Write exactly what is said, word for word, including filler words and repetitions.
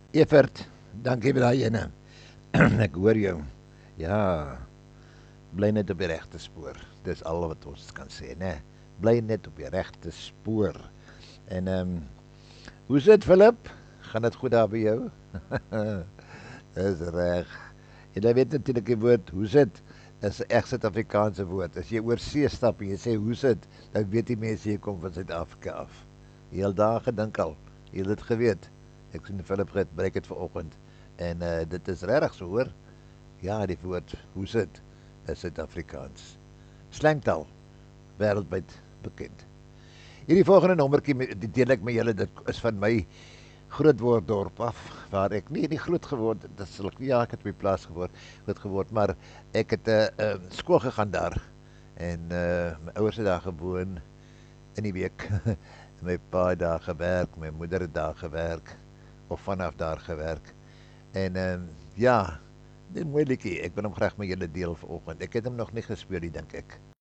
Evert, dankie vir daai ene. Ek hoor jou. Ja, bly net op die regte spoor. Dis al wat ons kan sê, né? Bly net op die regte spoor. En ehm um, hoe sit Philip? Gaan dit goed daar by jou? Dis reg. En jy weet natuurlik die woord hoe sit is 'n reg Suid-Afrikaanse woord. As jy oor see stap en jy sê hoe sit, dan weet die mense jy kom van Suid-Afrika af. Heel dae gedink al. Jy het dit geweet. Ek sien Philip het breek dit vanoggend en uh, dit is regtig so hoor. Ja, die woord hoe sit is Suid-Afrikaans. Slangtaal wêreldwyd bekend. Hierdie volgende nommertjie met- die deel ek met julle, dit is van my grootword dorp af waar ek nie nie groot geword het, dit sal ek ja, ek het op die plaas geword, groot geword, maar ek het 'n uh, uh, skool gegaan daar en uh, my ouers het daar gewoon in die week. My pa het daar gewerk, my moeder het daar gewerk of vanaf daar gewerk. En ehm ja, dit mooi liedjie. Ek wil hom graag met julle deel vanoggend. Ek het hom nog nie gespeel nie, dink ek.